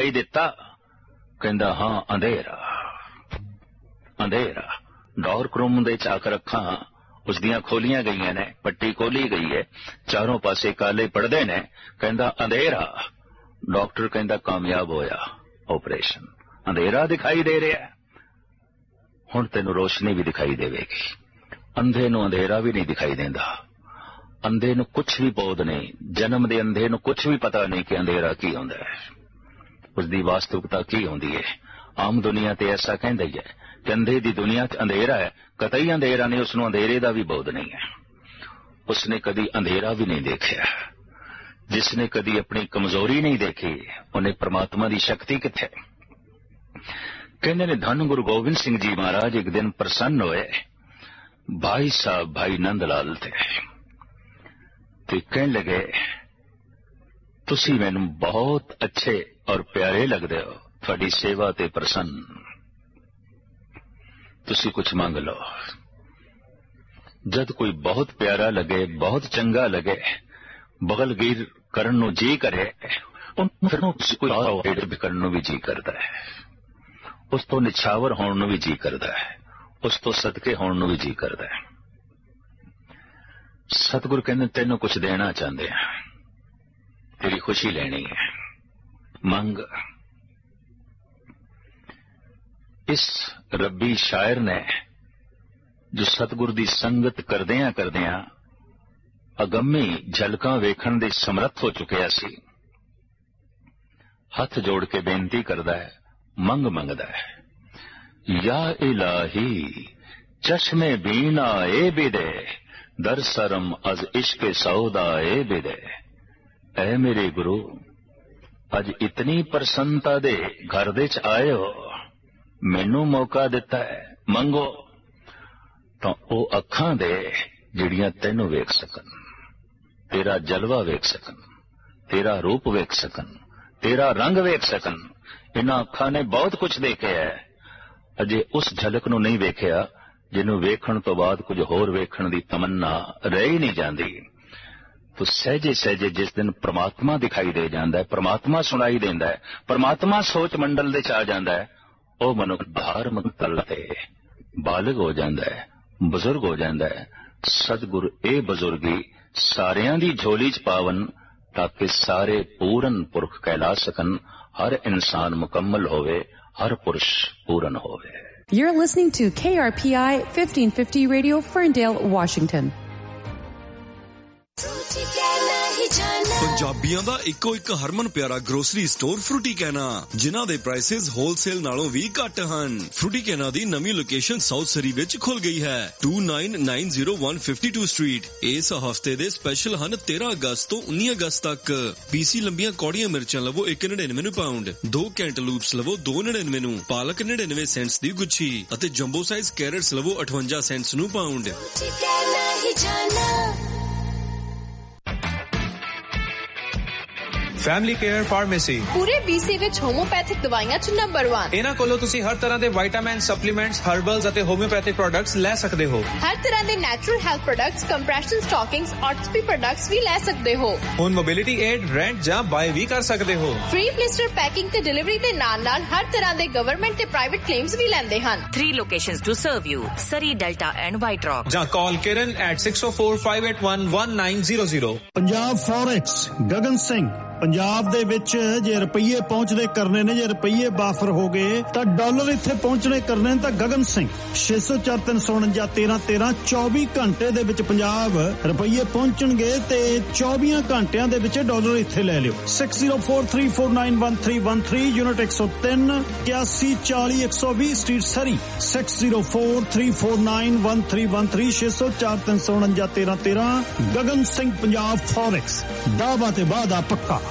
दिखाई दिता? कहंदा हाँ अंधेरा अंधेरा। डार्क रूम दे चाकर अखां उसदियां खोलियां गईयां ने, पट्टी खोली गई है, चारों पासे काले पड़दे ने। कहंदा अंधेरा। डॉक्टर कहंदा कामयाब होया ऑपरेशन, अंधेरा दिखाई दे रहा है, हुण तैनूं रोशनी भी दिखाई देवेगी। अंधे नूं अंधेरा भी नहीं दिखाई देंदा, अंधे नूं कुछ भी बोध नहीं, जन्म दे अंधे नूं कुछ भी पता नहीं कि अंधेरा की हुंदा है, उसदी वास्तविकता की हुंदी है। आम दुनिया ते ऐसा कहंदा ही है कि अंधे दी दुनिया च अंधेरा है, कतई अंधेरा नहीं, उसनूं अंधेरे दा भी बोध नहीं है। उसने कदी अंधेरा भी नहीं देखा। जिसने कदी अपनी कमजोरी नहीं देखी, उन्हें परमात्मा की शक्ति किथे। कहने ने धन गुरु गोबिंद सिंह जी महाराज एक दिन प्रसन्न होए, भाई साहब भाई नंद लाल थे, ते कहने लगे तुसी मैनूं बहुत अच्छे और प्यारे लगदे हो, थोड़ी सेवा ते प्रसन्न, तुसी कुछ मंग लो। जद कोई बहुत प्यारा लगे, बहुत चंगा लगे, बगलगीर करन नूं जी करे, फिर कोई और भी करन नूं भी जी करदा है, उस तो निछावर होण नूं भी जी करदा है, उस तो सदके होण नूं भी जी करदा है। सतगुरु कहंदे तैनूं कुछ देना चाहते हैं, तेरी खुशी लेनी है, मंग। इस रब्बी शायर ने जो सतगुरु दी संगत करदियां करदियां अगम्मी झलकां वेखण दे समर्थ हो चुकिया सी, हथ जोड़ के बेनती करदा है, मंग मंगदा है। या इलाही चश्मे बीना ए बिदे, दर सरम अज इश्क सौदा ए बिदे। ऐ मेरे गुरु अज इतनी प्रसन्नता दे घर दे च आए हो, मैनू मौका दिता है, मंगो तो ओ अखां दे जिहड़ियां तैनू वेख सकन, तेरा जलवा वेख सकन, तेरा रूप वेख सकन, तेरा रंग वेख सकन। इन्हां अखां ने बहुत कुछ देखिया है, अजे उस झलक नूं नहीं वेखिया जिन्हों वेखण तो बाद कुछ होर वेखण दी तमन्ना रह ही नहीं जाती। तो सहजे सहजे जिस दिन परमात्मा दिखाई दे जाता है, परमात्मा सुनाई देता है, परमात्मा सोच मंडल दे च आ जाता है, वह मनुख धार्मिक तल ते बालग हो जाता है, बुजुर्ग हो जाता है। सतगुरु ए बुजुर्गी सारियां दी झोली च पावन, ताकि सारे पूरन पुरख कहला सकन, हर इंसान मुकम्मल होवे, हर पुरुष पूरन होवे। You're listening to KRPI 1550 Radio, Ferndale, Washington. पंजाबियों दा इको एक हरमन प्यारा ग्रोसरी स्टोर फ्रूटी कहना, जिन्हां दे प्राइसेस होलसेल नालों भी घट हन। फ्रूटी कहना दी नवी लोकेशन साउथ सरी विच खुल गई है, 2990 स्ट्रीट। इस हफ्ते दे स्पेशल हन 13 अगस्त तो 19 अगस्त तक। पीसी लंबियां कौड़ियां मिर्चां लवो 1.99 पाउंड, 2 कैंटलूप्स लवो 2.99, पालक 99 सेंट्स दी गुच्छी अते जंबो साइज कैरेट्स लवो 58 सेंट्स नू पाउंड। फैमिली केयर फार्मेसी पूरे BC विच होम्योपैथिक दवाइयां च नंबर 1। इन्हां कोलों तुसी हर तरह दे विटामिन, सप्लीमेंट्स, हर्बल्स अते होम्योपैथिक प्रोडक्ट्स ले सकदे हो। हर तरह दे natural health products, compression stockings, ऑर्थोपी products भी ले सकदे हो। हुण मोबिलिटी एड, रेंट जां बाय भी कर सकदे हो। फ्री ब्लिस्टर पैकिंग ते डिलीवरी दे नाल-नाल हर तरह दे गवर्नमेंट ते प्राइवेट क्लेम्स भी लैंदे हन। 3 locations to serve you: Surrey, Delta and White Rock. जां call Kiran at 6045811900। Punjab forex Gagan Singh. Punjab ਦੇ ਵਿੱਚ ਜੇ ਰੁਪਈਏ ਪਹੁੰਚਦੇ ਕਰਨੇ ਨੇ, ਜੇ ਰੁਪਈਏ ਬਾਫਰ ਹੋ ਗਏ ਤਾਂ ਡਾਲਰ ਇੱਥੇ ਪਹੁੰਚਣੇ ਕਰਨੇ ਨੇ। ਤਾਂ ਗਗਨ ਸਿੰਘ 6043491313 24 ਘੰਟੇ ਦੇ ਵਿੱਚ ਪੰਜਾਬ ਰੁਪਈਏ ਪਹੁੰਚਣਗੇ ਤੇ 24 ਘੰਟਿਆਂ ਦੇ ਵਿੱਚ ਡਾਲਰ ਇੱਥੇ ਲੈ ਲਿਓ। 6043491313 ਯੂਨਿਟ 103 8140 ਸਟਰੀਟ ਸਰੀ, 6043491313 6043491313 ਗਗਨ ਸਿੰਘ ਪੰਜਾਬ ਫੋਰੈਕਸ। ਦਾਅਵਾ ਤੇ ਵਾਅਦਾ ਪੱਕਾ।